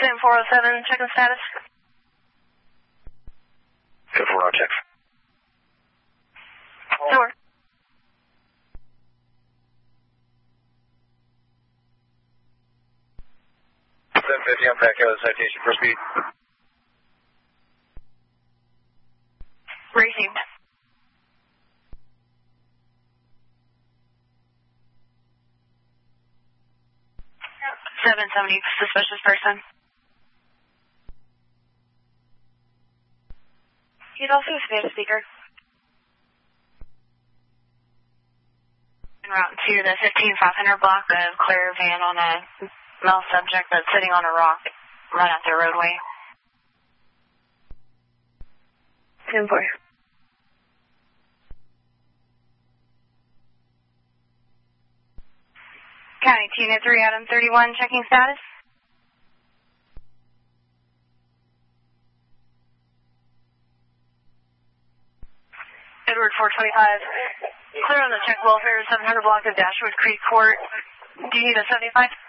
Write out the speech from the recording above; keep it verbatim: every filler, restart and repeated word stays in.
ten four oh seven, checking status. ten four oh, checks. Door. seven fifty on Pat Kelly, citation for speed. Received. seven seventy, suspicious person. He's also a Spanish speaker. En route to the fifteen five hundred block of clear van on a male subject that's sitting on a rock right at the roadway. ten four. County Tina three, Adam thirty-one, checking status. Edward four twenty-five. Clear on the check welfare, seven hundred block of Dashwood Creek Court. Do you need a seventy-five?